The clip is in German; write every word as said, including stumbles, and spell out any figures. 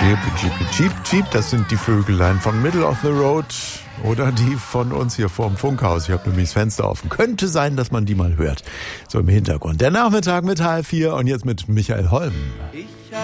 Jeep, Jeep, Jeep, Jeep, das sind die Vögelein von Middle of the Road oder die von uns hier vorm Funkhaus. Ich habe nämlich das Fenster offen. Könnte sein, dass man die mal hört. So im Hintergrund. Der Nachmittag mit halb vier und jetzt mit Michael Holm. Ich